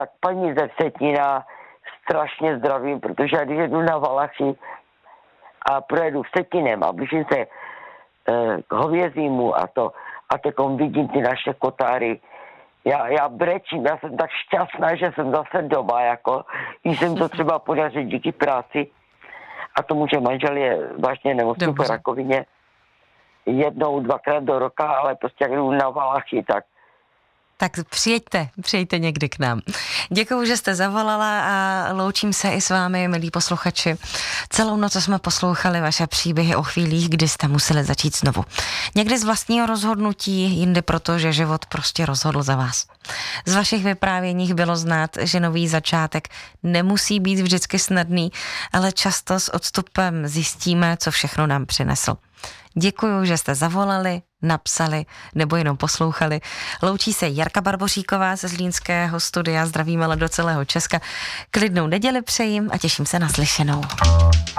Tak paní ze Vsetína strašně zdravím, protože já když jedu na Valachy a projedu Vsetinem a blížím se k hovězímu a teďkom vidím ty naše kotáry. Já brečím, já jsem tak šťastná, že jsem zase doma, jako, když jsem to třeba podařil díky práci a tomu, že manžel je vážně nemocný po rakovině 1-2krát do roka, ale prostě jak jdu na Valachy, tak přijďte někdy k nám. Děkuju, že jste zavolala a loučím se i s vámi, milí posluchači. Celou noc jsme poslouchali vaše příběhy o chvílích, kdy jste museli začít znovu. Někdy z vlastního rozhodnutí, jindy proto, že život prostě rozhodl za vás. Z vašich vyprávěních bylo znát, že nový začátek nemusí být vždycky snadný, ale často s odstupem zjistíme, co všechno nám přinesl. Děkuju, že jste zavolali, napsali nebo jenom poslouchali. Loučí se Jarka Barboříková ze zlínského studia. Zdravíme ale do celého Česka. Klidnou neděli přejím a těším se na slyšenou.